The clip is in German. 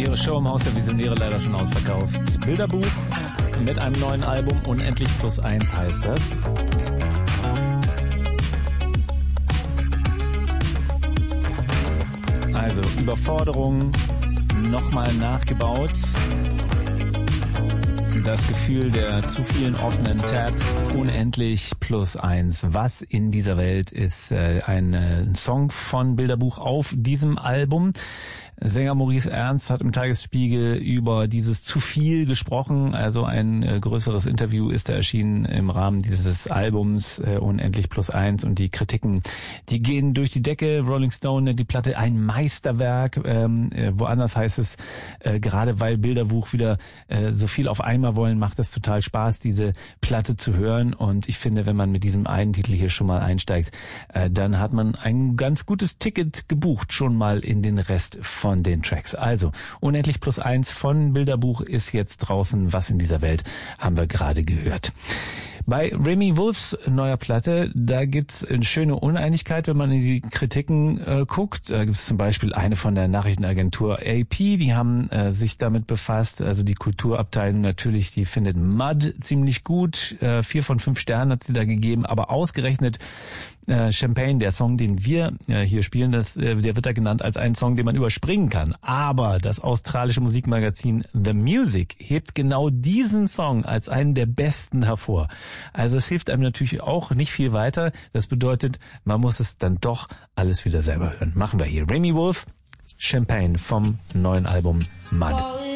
Ihre Show im Haus der Visionäre leider schon ausverkauft. Das Bilderbuch mit einem neuen Album, Unendlich +1 heißt das. Also Überforderung nochmal nachgebaut. Das Gefühl der zu vielen offenen Tabs, Unendlich +1. Was in dieser Welt ist ein Song von Bilderbuch auf diesem Album. Sänger Maurice Ernst hat im Tagesspiegel über dieses zu viel gesprochen. Also ein größeres Interview ist da erschienen im Rahmen dieses Albums Unendlich +1 und die Kritiken, die gehen durch die Decke. Rolling Stone nennt die Platte ein Meisterwerk. Woanders heißt es, gerade weil Bilderbuch wieder so viel auf einmal wollen, macht es total Spaß, diese Platte zu hören. Und ich finde, wenn man mit diesem einen Titel hier schon mal einsteigt, dann hat man ein ganz gutes Ticket gebucht, schon mal in den Rest von den Tracks. Also, Unendlich +1 von Bilderbuch ist jetzt draußen. Was in dieser Welt haben wir gerade gehört. Bei Remy Wolfs neuer Platte, da gibt's eine schöne Uneinigkeit, wenn man in die Kritiken guckt. Da gibt's zum Beispiel eine von der Nachrichtenagentur AP, die haben sich damit befasst. Also die Kulturabteilung natürlich, die findet Mud ziemlich gut. 4 von 5 Sternen hat sie da gegeben, aber ausgerechnet Champagne, der Song, den wir hier spielen, der wird da genannt als einen Song, den man überspringen kann. Aber das australische Musikmagazin The Music hebt genau diesen Song als einen der besten hervor. Also es hilft einem natürlich auch nicht viel weiter. Das bedeutet, man muss es dann doch alles wieder selber hören. Machen wir hier. Remy Wolf, Champagne vom neuen Album Mud.